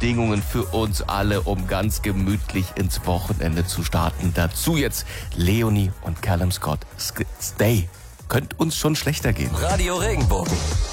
Bedingungen für uns alle, um ganz gemütlich ins Wochenende zu starten. Dazu jetzt Leonie und Callum Scott. Stay. Könnte uns schon schlechter gehen. Radio Regenbogen.